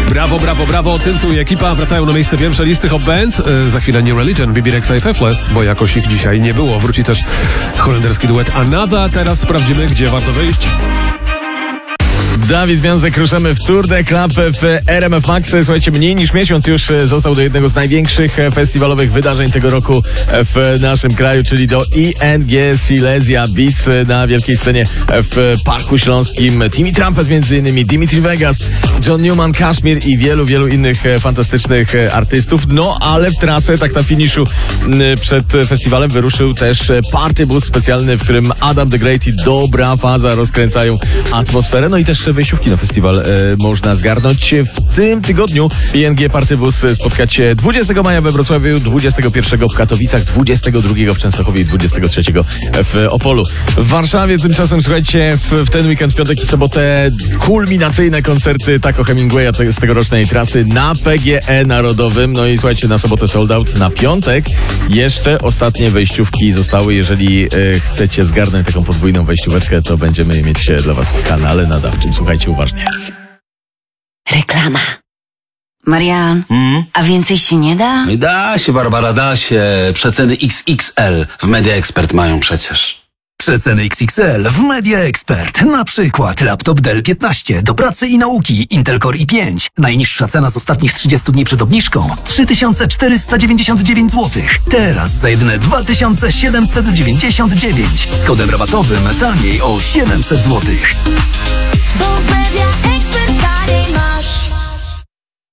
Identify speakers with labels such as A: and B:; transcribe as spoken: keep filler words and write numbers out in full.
A: Brawo, brawo, brawo. Cymcu i ekipa wracają na miejsce pierwsze listy Hot Band. Yy, za chwilę New Religion, B B Rexha i Faithless, bo jakoś ich dzisiaj nie było. Wróci też holenderski duet Another. Teraz sprawdzimy, gdzie warto wyjść.
B: Dawid Wiązek, ruszamy w Tour de Club w R M F Max. Słuchajcie, mniej niż miesiąc już został do jednego z największych festiwalowych wydarzeń tego roku w naszym kraju, czyli do E N G Silesia Beats na wielkiej scenie w Parku Śląskim. Timmy Trumpet między innymi, Dimitri Vegas, John Newman, Kashmir i wielu, wielu innych fantastycznych artystów. No, ale w trasę, tak na finiszu przed festiwalem wyruszył też partybus specjalny, w którym Adam the Great i Dobra Faza rozkręcają atmosferę. No i też wejściówki na festiwal e, można zgarnąć w tym tygodniu. I N G Partybus spotkać się dwudziestego maja we Wrocławiu, dwudziestego pierwszego w Katowicach, dwudziestego drugiego w Częstochowie i dwudziestego trzeciego w Opolu. W Warszawie tymczasem, słuchajcie, w, w ten weekend, piątek i sobotę kulminacyjne koncerty Taco Hemingwaya z tegorocznej trasy na P G E Narodowym. No i słuchajcie, na sobotę sold out, na piątek jeszcze ostatnie wejściówki zostały. Jeżeli e, chcecie zgarnąć taką podwójną wejścióweczkę, to będziemy je mieć dla was w kanale nadawczym. Słuchajcie uważnie.
C: Reklama. Marian,
D: Mm?
C: a więcej się nie da?
D: Da się, Barbara, da się. Przeceny X X L w Media Expert mają przecież.
E: Przeceny X X L w Media Expert. Na przykład laptop Dell piętnaście do pracy i nauki Intel Core i pięć. Najniższa cena z ostatnich trzydziestu dni przed obniżką trzy tysiące czterysta dziewięćdziesiąt dziewięć złotych. Teraz za jedyne dwa tysiące siedemset dziewięćdziesiąt dziewięć. Z kodem rabatowym taniej o siedemset złotych.
F: Bo w Media